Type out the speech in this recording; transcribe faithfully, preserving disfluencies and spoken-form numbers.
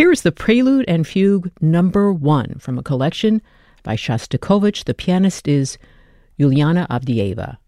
Here is the Prelude and Fugue number one from a collection by Shostakovich. The pianist is Yuliana Avdieva.